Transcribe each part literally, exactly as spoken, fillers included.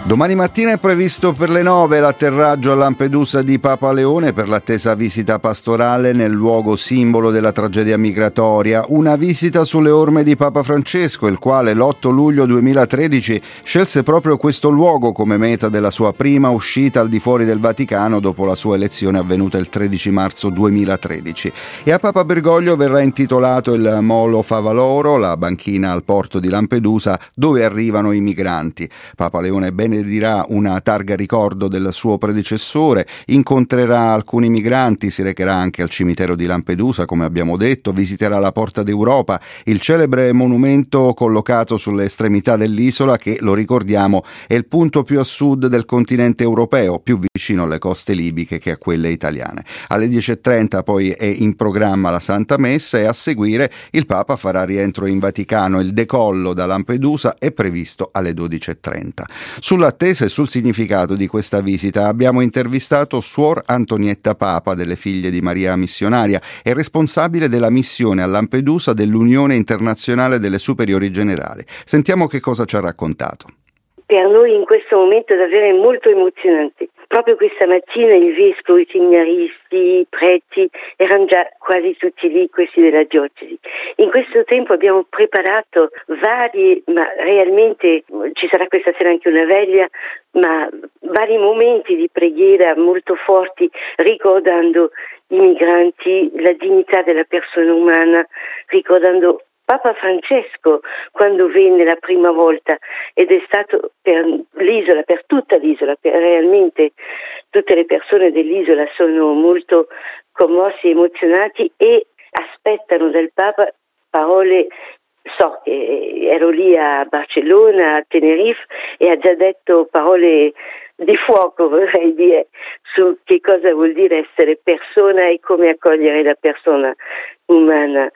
Domani mattina è previsto per le nove l'atterraggio a Lampedusa di Papa Leone per l'attesa visita pastorale nel luogo simbolo della tragedia migratoria. Una visita sulle orme di Papa Francesco, il quale l'otto luglio duemilatredici scelse proprio questo luogo come meta della sua prima uscita al di fuori del Vaticano dopo la sua elezione avvenuta il tredici marzo duemilatredici. E a Papa Bergoglio verrà intitolato il Molo Favaloro, la banchina al porto di Lampedusa dove arrivano i migranti. Papa Leone bene dirà una targa ricordo del suo predecessore, incontrerà alcuni migranti, si recherà anche al cimitero di Lampedusa, come abbiamo detto, visiterà la Porta d'Europa, il celebre monumento collocato sulle estremità dell'isola che, lo ricordiamo, è il punto più a sud del continente europeo, più vicino alle coste libiche che a quelle italiane. Alle dieci e trenta poi è in programma la Santa Messa e a seguire il Papa farà rientro in Vaticano. Il decollo da Lampedusa è previsto alle dodici e trenta. Sulla Sull'attesa e sul significato di questa visita abbiamo intervistato Suor Antonietta Papa delle Figlie di Maria Missionaria e responsabile della missione a Lampedusa dell'Unione Internazionale delle Superiori Generali. Sentiamo che cosa ci ha raccontato. Per noi in questo momento davvero è molto emozionante. Proprio questa mattina il vescovo, i seminaristi, i preti erano già quasi tutti lì, questi della diocesi. In questo tempo abbiamo preparato vari, ma realmente ci sarà questa sera anche una veglia, ma vari momenti di preghiera molto forti, ricordando i migranti, la dignità della persona umana, ricordando Papa Francesco quando venne la prima volta ed è stato per l'isola, per tutta l'isola, per realmente tutte le persone dell'isola sono molto commossi, emozionati e aspettano dal Papa parole. So che ero lì a Barcellona, a Tenerife e ha già detto parole di fuoco, vorrei dire, su che cosa vuol dire essere persona e come accogliere la persona umana.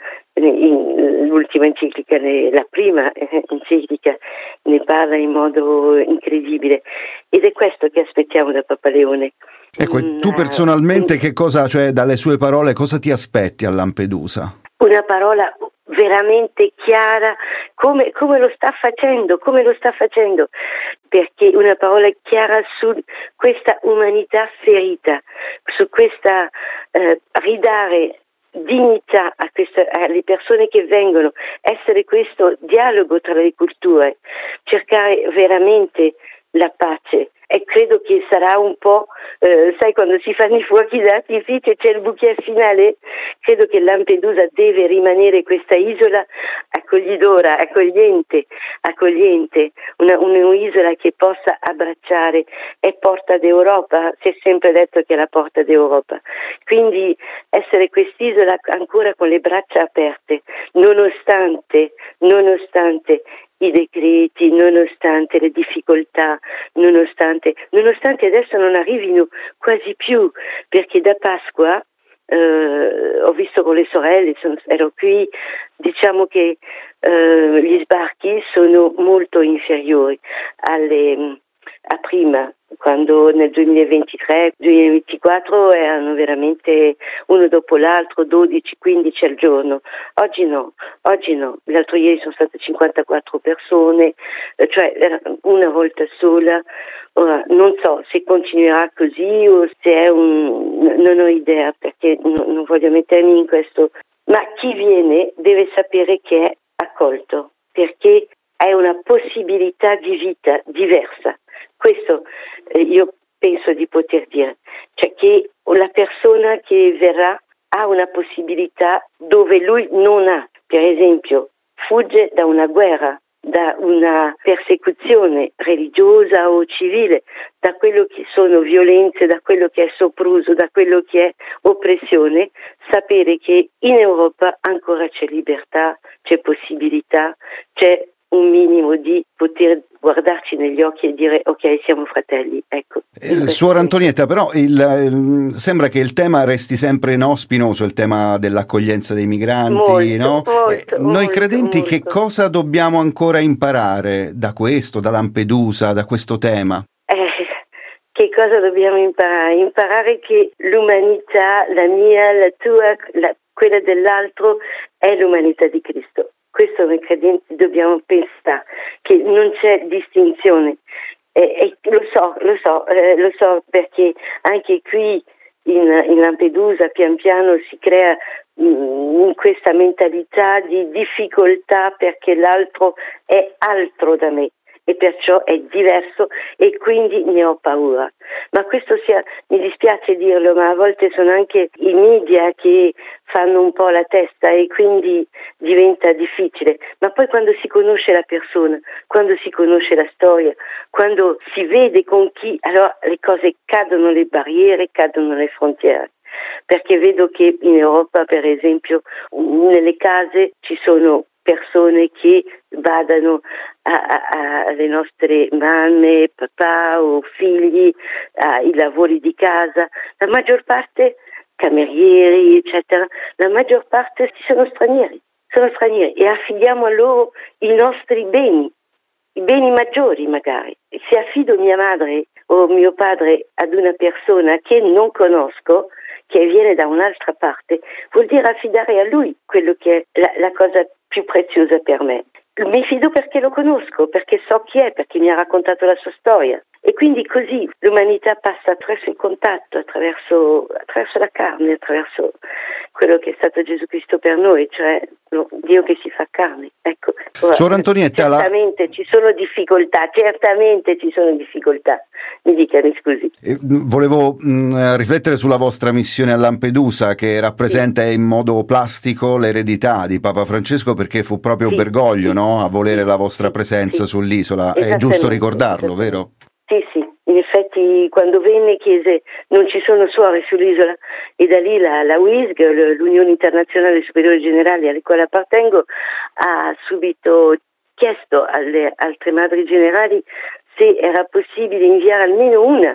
In, l'ultima enciclica, la prima enciclica ne parla in modo incredibile ed è questo che aspettiamo da Papa Leone. Ecco, e tu personalmente che cosa, cioè dalle sue parole, cosa ti aspetti a Lampedusa? Una parola veramente chiara, come, come lo sta facendo, come lo sta facendo, perché una parola chiara su questa umanità ferita, su questa eh, ridare dignità a questa, alle persone che vengono, essere questo dialogo tra le culture, cercare veramente la pace. E credo che sarà un po', eh, sai, quando si fanno i fuochi d'artificio c'è il bouquet finale. Credo che Lampedusa deve rimanere questa isola accoglidora, accogliente, accogliente, una, un'isola che possa abbracciare. È porta d'Europa, si è sempre detto che è la porta d'Europa. Quindi essere quest'isola ancora con le braccia aperte, nonostante, nonostante i decreti, nonostante le difficoltà, nonostante, nonostante adesso non arrivino quasi più, perché da Pasqua eh, ho visto con le sorelle, sono, ero qui, diciamo che eh, gli sbarchi sono molto inferiori alle, a prima, quando nel duemilaventitré duemilaventiquattro erano veramente uno dopo l'altro, dodici quindici al giorno. Oggi no, oggi no. L'altro ieri sono state cinquantaquattro persone, cioè una volta sola. Ora, non so se continuerà così o se è un... non ho idea, perché non, non voglio mettermi in questo. Ma chi viene deve sapere che è accolto, perché è una possibilità di vita diversa. Questo eh, io penso di poter dire, cioè che la persona che verrà ha una possibilità dove lui non ha. Per esempio, fugge da una guerra, da una persecuzione religiosa o civile, da quello che sono violenze, da quello che è sopruso, da quello che è oppressione, sapere che in Europa ancora c'è libertà, c'è possibilità, c'è un minimo di poter guardarci negli occhi e dire ok, siamo fratelli, ecco. Eh, Suor Antonietta, però il, il, sembra che il tema resti sempre no, spinoso, il tema dell'accoglienza dei migranti, molto, no? Molto, eh, noi molto, credenti molto. Che cosa dobbiamo ancora imparare da questo, da Lampedusa, da questo tema? Eh, che cosa dobbiamo imparare? Imparare che l'umanità, la mia, la tua, la, quella dell'altro, è l'umanità di Cristo. Questo noi credenti dobbiamo pensare, che non c'è distinzione, E, e lo so, lo so, eh, lo so perché anche qui in, in Lampedusa pian piano si crea mh, questa mentalità di difficoltà perché l'altro è altro da me e perciò è diverso e quindi ne ho paura. Ma questo sia, mi dispiace dirlo, ma a volte sono anche i media che fanno un po' la testa e quindi diventa difficile. Ma poi quando si conosce la persona, quando si conosce la storia, quando si vede con chi, allora le cose cadono, le barriere, cadono le frontiere. Perché vedo che in Europa, per esempio, nelle case ci sono persone che vadano alle nostre mamme, papà o figli, ai lavori di casa, la maggior parte camerieri, eccetera, la maggior parte sono stranieri, sono stranieri e affidiamo a loro i nostri beni, i beni maggiori magari. Se affido mia madre o mio padre ad una persona che non conosco, che viene da un'altra parte, vuol dire affidare a lui quello che è la, la cosa più preziosa per me. Mi fido perché lo conosco, perché so chi è, perché mi ha raccontato la sua storia. E quindi così l'umanità passa attraverso il contatto, attraverso, attraverso la carne, attraverso quello che è stato Gesù Cristo per noi, cioè no, Dio che si fa carne. Ecco, ora, Suor Antonietta, certamente la... ci sono difficoltà, certamente ci sono difficoltà. Mi dica, mi scusi. Eh, volevo mh, riflettere sulla vostra missione a Lampedusa, che rappresenta sì. in modo plastico l'eredità di Papa Francesco, perché fu proprio sì, Bergoglio, sì, no? a volere sì, la vostra sì, presenza sì. sull'isola. È giusto ricordarlo, vero? Sì, sì, in effetti quando venne chiese non ci sono suore sull'isola e da lì la, la U I S G, l'Unione Internazionale Superiore Generali alle quali appartengo, ha subito chiesto alle altre madri generali se era possibile inviare almeno una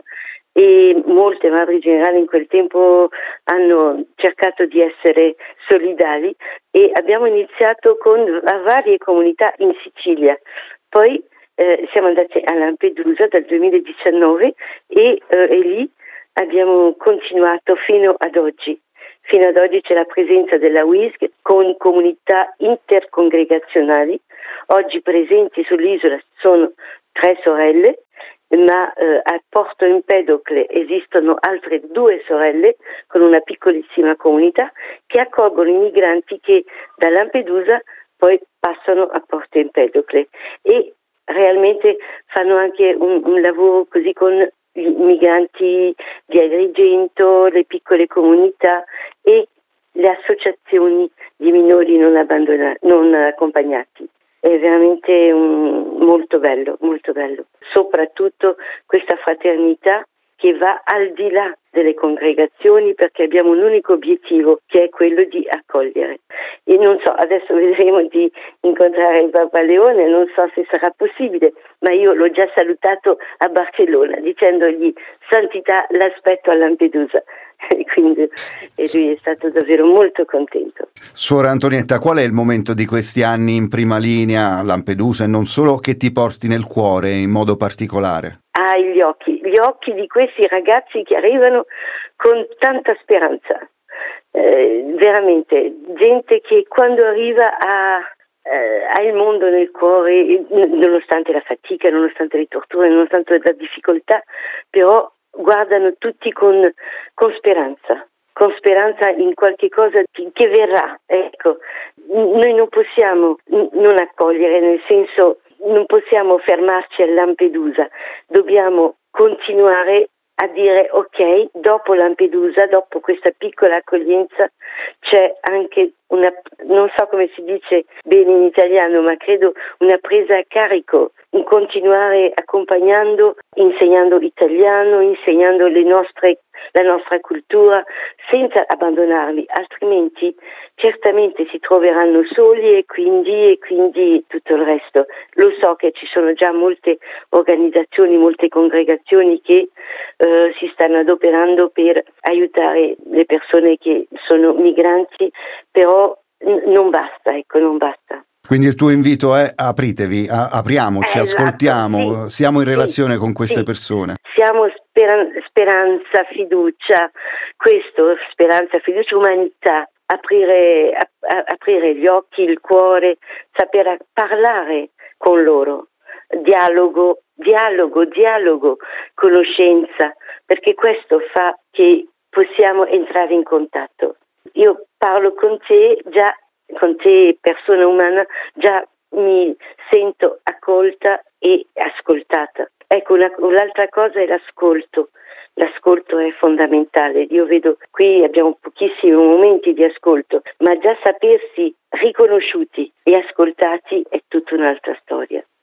e molte madri generali in quel tempo hanno cercato di essere solidali e abbiamo iniziato con varie comunità in Sicilia, poi Eh, siamo andati a Lampedusa dal duemiladiciannove e, eh, e lì abbiamo continuato fino ad oggi. Fino ad oggi c'è la presenza della U I S G con comunità intercongregazionali. Oggi presenti sull'isola sono tre sorelle, ma eh, a Porto Empedocle esistono altre due sorelle con una piccolissima comunità che accolgono i migranti che da Lampedusa poi passano a Porto Empedocle e realmente fanno anche un, un lavoro così con i migranti di Agrigento, le piccole comunità e le associazioni di minori non, abbandonati, non accompagnati. È veramente un, molto bello, molto bello. Soprattutto questa fraternità che va al di là delle congregazioni perché abbiamo un unico obiettivo che è quello di accogliere. E non so, adesso vedremo di incontrare il Papa Leone, non so se sarà possibile, ma io l'ho già salutato a Barcellona dicendogli Santità l'aspetto a Lampedusa. E quindi e lui è stato davvero molto contento. Suora Antonietta, qual è il momento di questi anni in prima linea a Lampedusa e non solo che ti porti nel cuore in modo particolare? Ah, gli occhi, gli occhi di questi ragazzi che arrivano con tanta speranza, eh, veramente, gente che quando arriva ha, eh, ha il mondo nel cuore, nonostante la fatica, nonostante le torture, nonostante la difficoltà, però guardano tutti con, con speranza, con speranza in qualche cosa che, che verrà, ecco. Noi non possiamo non accogliere, nel senso non possiamo fermarci a Lampedusa, dobbiamo continuare a dire ok, dopo Lampedusa, dopo questa piccola accoglienza c'è anche una, non so come si dice bene in italiano, ma credo una presa a carico, in continuare accompagnando, insegnando italiano, insegnando le nostre, la nostra cultura, senza abbandonarli, altrimenti certamente si troveranno soli e quindi, e quindi tutto il resto. Lo so che ci sono già molte organizzazioni, molte congregazioni che eh, si stanno adoperando per aiutare le persone che sono migranti, però n- non basta, ecco, non basta. Quindi il tuo invito è apritevi, a- apriamoci, Eh, ascoltiamo, esatto, sì, siamo in relazione sì, con queste sì. persone. Siamo speran- speranza, fiducia, questo, speranza, fiducia, umanità, aprire, ap- aprire gli occhi, il cuore, saper parlare con loro, dialogo dialogo, dialogo, conoscenza, perché questo fa che possiamo entrare in contatto. Io parlo con te, già con te persona umana, già mi sento accolta e ascoltata. Ecco, una, un'altra cosa è l'ascolto. L'ascolto è fondamentale. Io vedo qui abbiamo pochissimi momenti di ascolto, ma già sapersi riconosciuti e ascoltati è tutta un'altra storia.